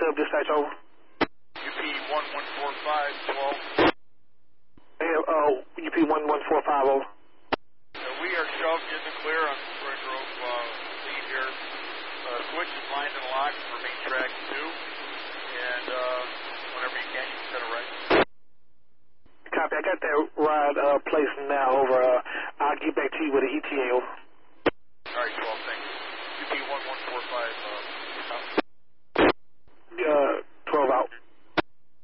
sub dispatch over. UP 1145, 12. Hey, UP 1145 over. We are shoved in the clear on Spring Grove lead here. Switch is lined and locked for main track 2. And whenever you can, you can set it right. Copy. I got that ride placed now over. I'll get back to you with an ETA over.